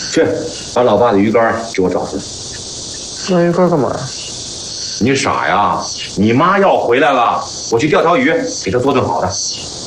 去把老爸的鱼竿给我找出来。 那鱼竿干嘛呀？ 你傻呀？你妈要回来了，我去钓条鱼，给她做顿好的。